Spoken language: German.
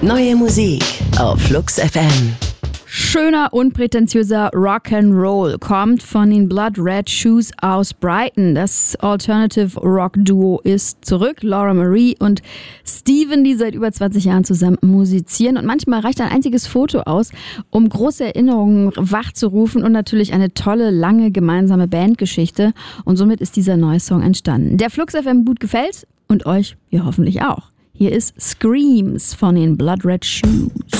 Neue Musik auf Flux FM. Schöner, unprätentiöser Rock'n'Roll kommt von den Blood Red Shoes aus Brighton. Das Alternative Rock Duo ist zurück. Laura Marie und Steven, die seit über 20 Jahren zusammen musizieren. Und manchmal reicht ein einziges Foto aus, um große Erinnerungen wachzurufen und natürlich eine tolle, lange gemeinsame Bandgeschichte. Und somit ist dieser neue Song entstanden, der Flux FM gut gefällt und euch ja hoffentlich auch. Hier ist Screams von den Blood Red Shoes.